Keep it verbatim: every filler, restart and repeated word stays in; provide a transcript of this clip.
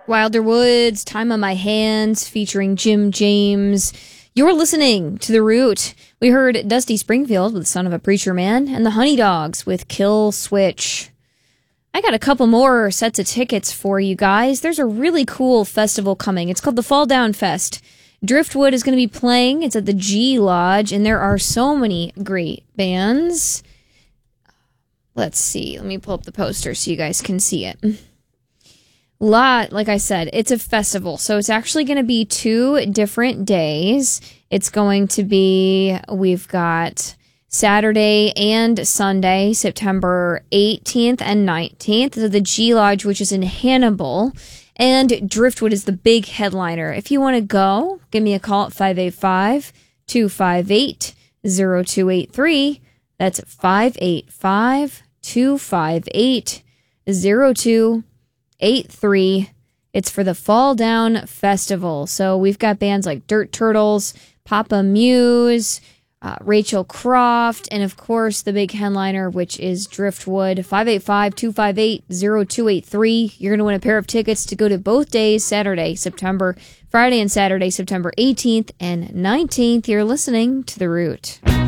Wilder Woods, Time on My Hands, featuring Jim James. You're listening to The Root. We heard Dusty Springfield with Son of a Preacher Man, and the Honey Dogs with Kill Switch. I got a couple more sets of tickets for you guys. There's a really cool festival coming. It's called the Fall Down Fest. Driftwood is going to be playing. It's at the G Lodge, and there are so many great bands. Let's see. Let me pull up the poster so you guys can see it. Lot, like I said, it's a festival, so it's actually going to be two different days. It's going to be, we've got Saturday and Sunday, September eighteenth and nineteenth, at the G Lodge, which is in Hannibal, and Driftwood is the big headliner. If you want to go, give me a call at five eight five, two five eight, zero two eight three. That's five eight five, two five eight, zero two eight three. It's for the Fall Down Festival. So we've got bands like Dirt Turtles, Papa Muse, uh, Rachel Croft, and of course the big headliner, which is Driftwood. five eight five, two five eight, zero two eight three. You're going to win a pair of tickets to go to both days, Saturday, September, Friday and Saturday, September eighteenth and nineteenth. You're listening to The Root.